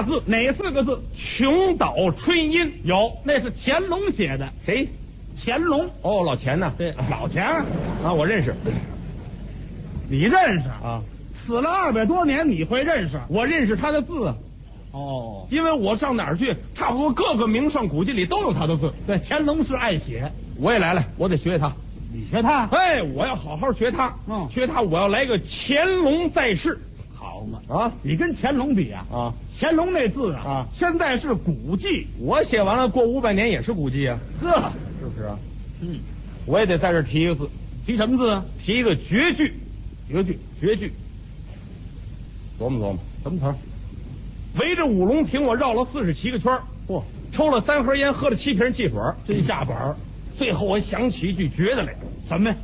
大字， 哪4个字？ 穷岛春阴。 有，那是乾隆写的。 谁？ 乾隆。 哦，老钱呢？ 对，老钱啊，我认识。 你认识啊？ 死了200多年，你会认识？ 我认识他的字啊。 哦， 因为我上哪儿去，差不多各个名胜古迹里都有他的字。 对，乾隆是爱写。 我也来了，我得学他。 你学他？ 哎，我要好好学他。学他，我要来个乾隆在世。 好嘛啊！ 你跟乾隆比啊？乾隆那字啊，现在是古迹。 我写完了，过500年也是古迹啊。 呵， 是不是啊？我也得在这提一个字。 提什么字啊？ 提一个绝句。绝句。琢磨琢磨， 什么词儿？ 围着五龙亭，我绕了47个圈。 嚯！ 抽了3盒烟，喝了7瓶汽水， 真下本。 最后我想起一句绝的来， 什么呀？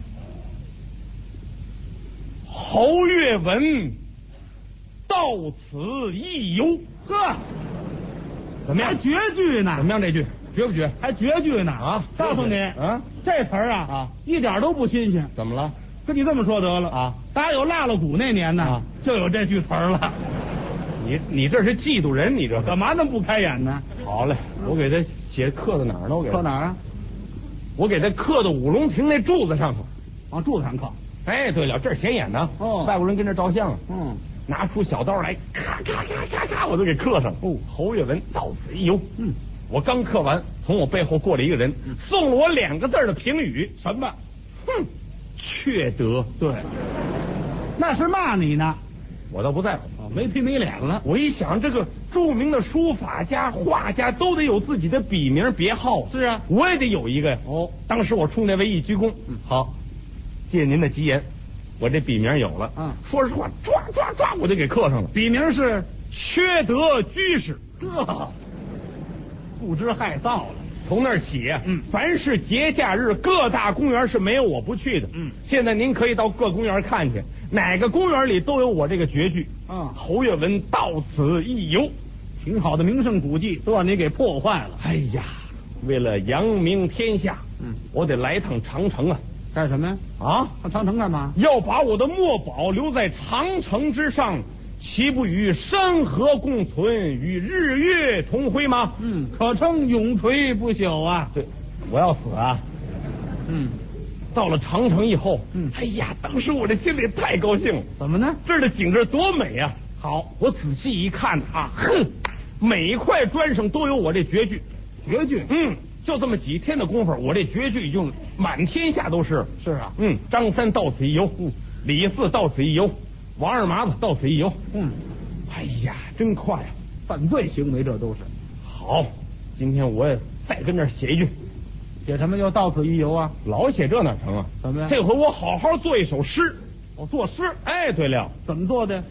侯月文到此一游。 呵， 怎么样？ 还绝句呢？ 怎么样？这句绝不绝？ 还绝句呢？ 啊！ 告诉你啊， 这词儿啊一点都不新鲜。 怎么了？ 跟你这么说得了啊！打有腊鼓那年呢，就有这句词儿了。 你这是嫉妒人，你这干嘛那么不开眼呢？ 好嘞，我给他写刻到哪儿呢？我给刻哪儿啊？ 我给他刻到五龙亭那柱子上头。 往柱子上刻。 哎，对了，这儿显眼呢。外国人跟这照相啊。拿出小刀来，咔咔咔咔咔，我都给刻上。侯月文到此一游。我刚刻完，从我背后过来一个人，送了我2个字的评语。 什么？ 哼，缺德。 对，那是骂你呢。 我倒不在乎， 没皮没脸了。 我一想，这个著名的书法家、画家都得有自己的笔名别号。 是啊， 我也得有一个呀。当时我冲那位一鞠躬。好，借您的吉言，我这笔名有了。说实话，抓，我就给刻上了。 笔名是缺德居士。 呵，不知害臊了。 从那儿起，凡是节假日，各大公园是没有我不去的。现在您可以到各公园看去，哪个公园里都有我这个绝句。侯月文到此一游。 挺好的名胜古迹都让你给破坏了。 哎呀，为了扬名天下，我得来趟长城啊！ 干什么呀？上长城干嘛？ 要把我的墨宝留在长城之上，岂不与山河共存，与日月同辉吗？ 可称永垂不朽啊！ 对，我要死啊！到了长城以后，哎呀，当时我这心里太高兴了。 怎么呢？ 这儿的景致多美啊！好，我仔细一看啊，每块砖上都有我这绝句。 绝句？ 就这么几天的功夫，我这绝句已经满天下都是。 是啊， 张三到此一游，李四到此一游，王二麻子到此一游。哎呀，真快啊！ 犯罪行为这都是。 好，今天我也再跟这儿写一句。 写什么？又到此一游啊？ 老写这哪成啊？ 怎么样？ 这回我好好做一首诗。 做诗？ 哎，对了， 怎么做的？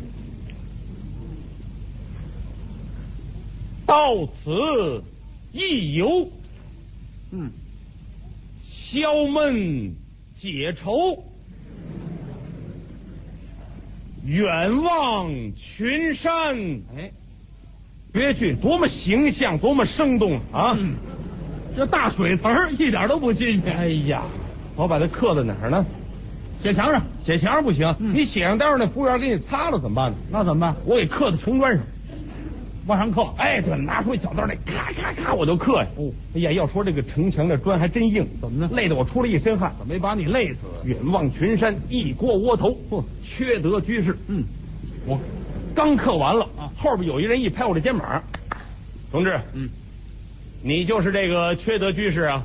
到此一游，消闷解愁，远望群山。 哎， 绝句多么形象，多么生动啊！ 这大水词儿一点都不新鲜。 哎呀，我把它刻在哪儿呢？ 写墙上。 写墙上不行，你写上，待会儿那服务员给你擦了怎么办呢？ 那怎么办？ 我给刻在城砖上， 往上刻。 哎，对，拿出小刀来，咔咔咔，我就刻呀。哎呀，要说这个城墙的砖还真硬。 怎么呢？ 累得我出了一身汗。 怎么没把你累死？ 远望群山，一锅窝头。缺德居士。我刚刻完了后边有一人一拍我的肩膀，同志，你就是这个缺德居士啊？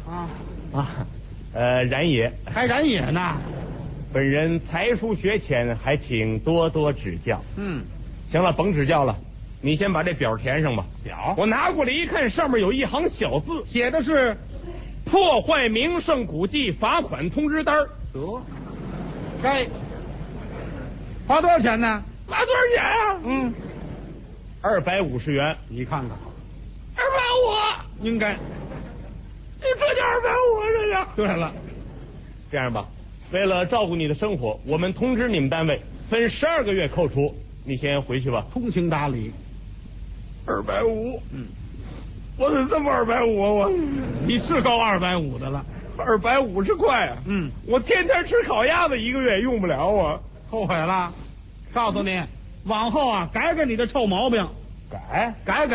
然也。 还然也呢？ 本人才疏学浅，还请多多指教。行了，甭指教了，你先把这表填上吧。 表？ 我拿过来一看，上面有一行小字， 写的是破坏名胜古迹罚款通知单。 得，该花多少钱呢？ 花多少钱啊？250元。 你看看 ，250， 应该。 你这就250，这就。 对了， 这样吧，为了照顾你的生活，我们通知你们单位分12个月扣除，你先回去吧。 通情达理。 250，我怎么这么250啊？ 你是够250的了 ，250块啊！我天天吃烤鸭子，1个月用不了啊。 后悔了，告诉你，往后啊，改改你的臭毛病，改改。